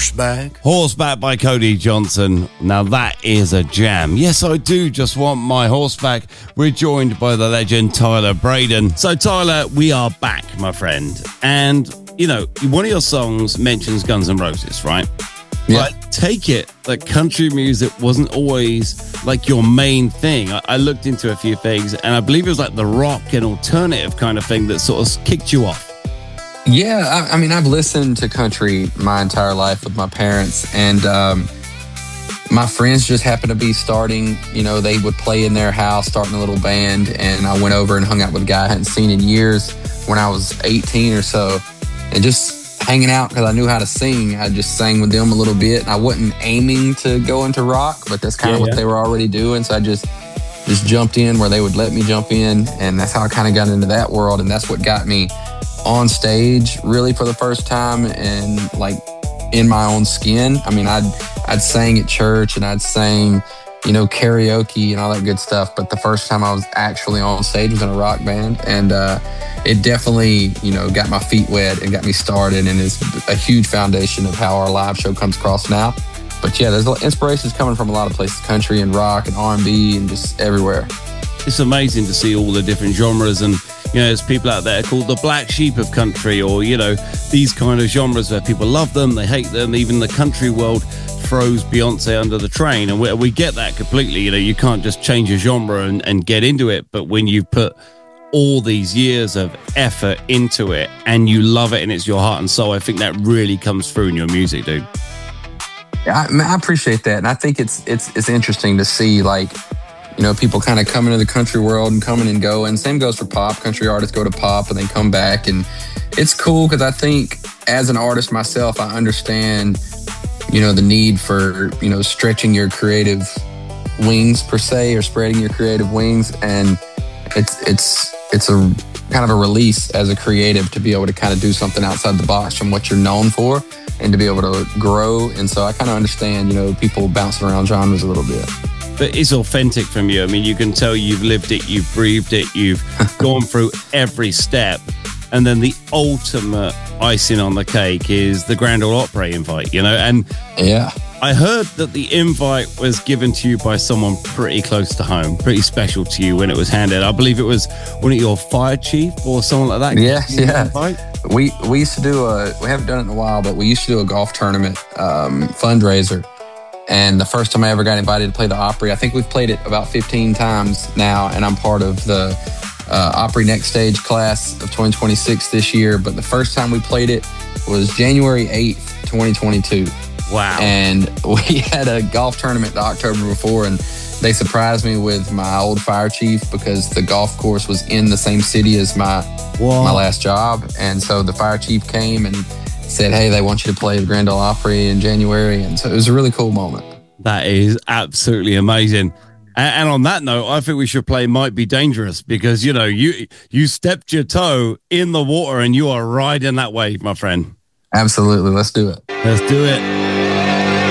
Horseback. Horseback by Cody Johnson. Now that is a jam. Yes, I do just want my horseback. We're joined by the legend Tyler Braden. So Tyler, we are back, my friend. And, you know, one of your songs mentions Guns N' Roses, right? Yeah. But take it that country music wasn't always like your main thing. I looked into a few things and I believe it was like the rock and alternative kind of thing that sort of kicked you off. Yeah, I mean, I've listened to country my entire life with my parents, and my friends just happened to be starting, you know, they would play in their house, starting a little band, and I went over and hung out with a guy I hadn't seen in years when I was 18 or so, and just hanging out because I knew how to sing. I just sang with them a little bit. I wasn't aiming to go into rock, but that's kind of what they were already doing, so I just jumped in where they would let me jump in, and that's how I kind of got into that world, and that's what got me on stage really for the first time and like in my own skin. I mean, I'd sang at church and I'd sang, you know, karaoke and all that good stuff, but the first time I was actually on stage was in a rock band, and it definitely, you know, got my feet wet and got me started, and is a huge foundation of how our live show comes across now. But yeah, there's inspirations coming from a lot of places, country and rock and R&B and just everywhere. It's amazing to see all the different genres, and you know, there's people out there called the black sheep of country, or you know, these kind of genres where people love them, they hate them. Even the country world throws Beyonce under the train, and we get that completely. You know, you can't just change a genre and get into it, but when you put all these years of effort into it and you love it and it's your heart and soul, I think that really comes through in your music, dude. Yeah, I appreciate that, and I think it's interesting to see, like, you know, people kind of come into the country world and coming and going. Same goes for pop. Country artists go to pop and they come back. And it's cool because I think as an artist myself, I understand, you know, the need for, you know, stretching your creative wings per se, or spreading your creative wings. And it's a kind of a release as a creative to be able to kind of do something outside the box from what you're known for and to be able to grow. And so I kind of understand, you know, people bouncing around genres a little bit. But it's authentic from you. I mean, you can tell you've lived it, you've breathed it, you've gone through every step. And then the ultimate icing on the cake is the Grand Ole Opry invite, you know? And yeah, I heard that the invite was given to you by someone pretty close to home, pretty special to you when it was handed. I believe it was one of your fire chief or someone like that. Yeah. We used to do we haven't done it in a while, but we used to do a golf tournament fundraiser. And the first time I ever got invited to play the Opry, I think we've played it about 15 times now, and I'm part of the Opry Next Stage class of 2026 this year. But the first time we played it was January 8th, 2022. Wow. And we had a golf tournament the October before, and they surprised me with my old fire chief because the golf course was in the same city as my last job. And so the fire chief came and said, hey, they want you to play the Grand Ole Opry in January. And so it was a really cool moment. That is absolutely amazing. And on that note, I think we should play Might Be Dangerous because, you know, you stepped your toe in the water and you are riding that wave, my friend. Absolutely. Let's do it. Let's do it.